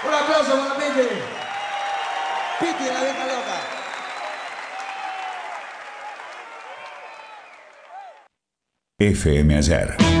Un aplauso para Piti. Piti de la vieja loca. FM Ayer.